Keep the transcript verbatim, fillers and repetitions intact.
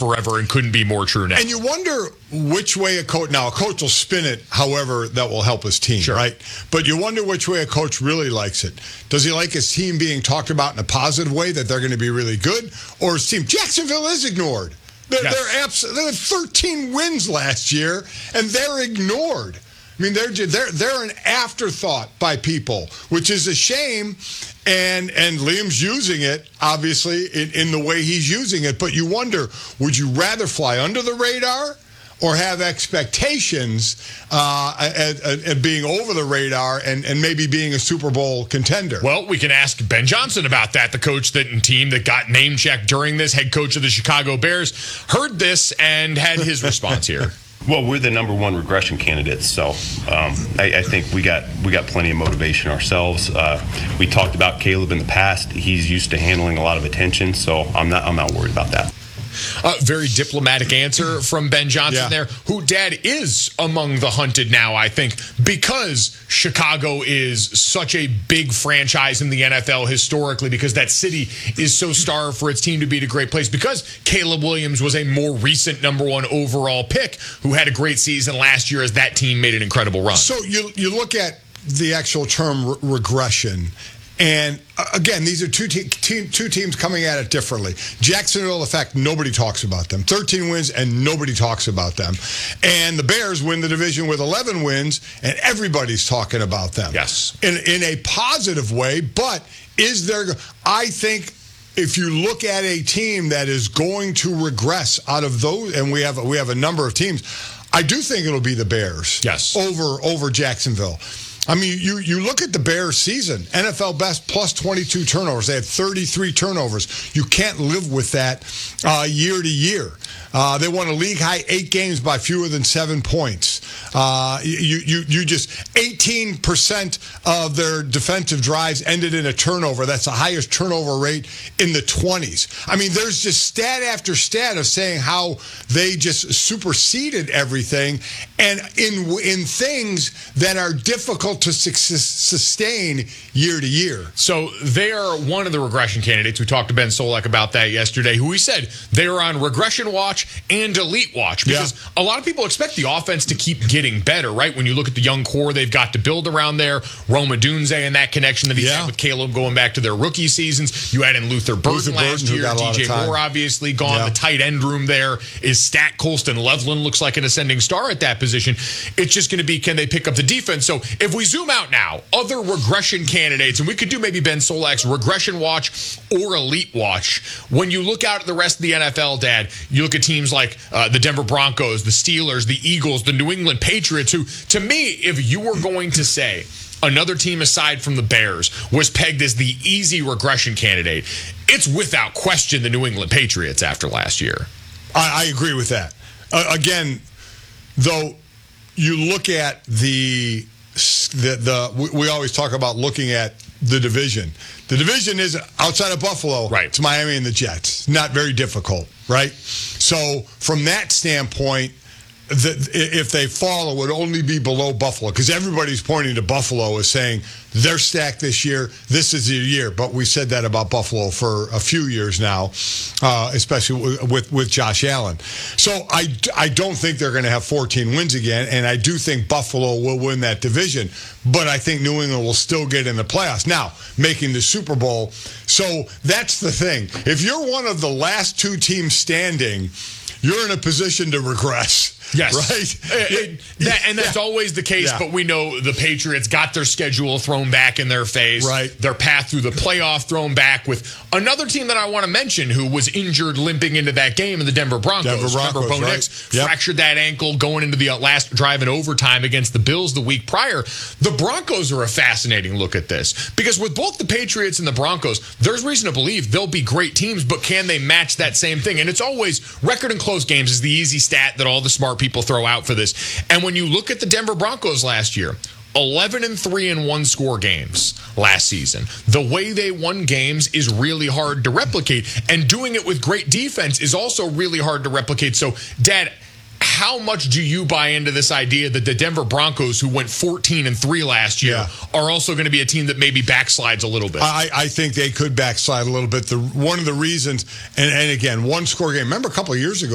forever and couldn't be more true now. And you wonder which way a coach, now a coach will spin it however that will help his team, sure. right? But you wonder which way a coach really likes it. Does he like his team being talked about in a positive way, that they're going to be really good? Or his team, Jacksonville is ignored. They're, yes. they're abs- they had thirteen wins last year, and they're ignored. I mean, they're they're they're an afterthought by people, which is a shame. And and Liam's using it, obviously, in, in the way he's using it. But you wonder, would you rather fly under the radar or have expectations uh, at, at, at being over the radar and, and maybe being a Super Bowl contender? Well, we can ask Ben Johnson about that, the coach that and team that got name checked during this, head coach of the Chicago Bears, heard this and had his response here. Well, we're the number one regression candidates, so um, I, I think we got we got plenty of motivation ourselves. Uh, we talked about Caleb in the past; he's used to handling a lot of attention, so I'm not I'm not worried about that. Uh, very diplomatic answer from Ben Johnson yeah. there, who, Dad, is among the hunted now, I think, because Chicago is such a big franchise in the N F L historically, because that city is so starved for its team to be a great place, because Caleb Williams was a more recent number one overall pick who had a great season last year as that team made an incredible run. So you you look at the actual term re- regression. And uh, again, these are two, te- te- two teams coming at it differently. Jacksonville, the fact nobody talks about them. thirteen wins and nobody talks about them. And the Bears win the division with eleven wins and everybody's talking about them. Yes. In, in a positive way, but is there, I think, if you look at a team that is going to regress out of those, and we have, we have a number of teams, I do think it'll be the Bears. Yes. Over, over Jacksonville. I mean, you, you look at the Bears' season, N F L best plus twenty-two turnovers. They had thirty-three turnovers. You can't live with that uh, year to year. Uh, they won a league-high eight games by fewer than seven points. Uh, you, you, you just eighteen percent of their defensive drives ended in a turnover. That's the highest turnover rate in the twenties. I mean, there's just stat after stat of saying how they just superseded everything, and in in things that are difficult to su- sustain year to year. So they are one of the regression candidates. We talked to Ben Solak about that yesterday, who he said they are on regression watch and elite watch, because yeah. a lot of people expect the offense to keep getting better, right? When you look at the young core they've got to build around there, Rome Odunze and that connection that he yeah. had with Caleb going back to their rookie seasons. You add in Luther Burden Luther last Burden, year, D J Moore obviously gone. Yeah. The tight end room there is stacked. Colston Loveland looks like an ascending star at that position. It's just going to be, can they pick up the defense? So if we zoom out now, other regression candidates, and we could do maybe Ben Solak's regression watch or elite watch. When you look out at the rest of the N F L, Dad, you look at teams like uh, the Denver Broncos, the Steelers, the Eagles, the New England Patriots, who, to me, if you were going to say another team aside from the Bears was pegged as the easy regression candidate, it's without question the New England Patriots after last year. I, I agree with that. Uh, again, though, you look at the the the we always talk about looking at the division. The division is outside of Buffalo. Right. It's Miami and the Jets. Not very difficult, right? So from that standpoint, the, if they fall, it would only be below Buffalo, because everybody's pointing to Buffalo as saying they're stacked this year. This is the year. But we said that about Buffalo for a few years now, uh, especially with, with Josh Allen. So I, I don't think they're going to have fourteen wins again, and I do think Buffalo will win that division. But I think New England will still get in the playoffs. Now, making the Super Bowl. So that's the thing. If you're one of the last two teams standing, you're in a position to regress. Yes. Right? It, it, that, and that's yeah. always the case, yeah. but we know the Patriots got their schedule thrown back in their face. Right. Their path through the playoff thrown back with another team that I want to mention who was injured limping into that game in the Denver Broncos. Denver Broncos, Remember, Bo right. Nix yep. fractured that ankle going into the last drive in overtime against the Bills the week prior. The Broncos are a fascinating look at this, because with both the Patriots and the Broncos, there's reason to believe they'll be great teams, but can they match that same thing? And it's always record in close games is the easy stat that all the smart people throw out for this. And when you look at the Denver Broncos last year, eleven and three in one score games last season. The way they won games is really hard to replicate, and doing it with great defense is also really hard to replicate. So, Dad, how much do you buy into this idea that the Denver Broncos, who went fourteen and three last year, yeah. are also going to be a team that maybe backslides a little bit? I, I think they could backslide a little bit. The one of the reasons, and, and again, one score game. Remember a couple of years ago,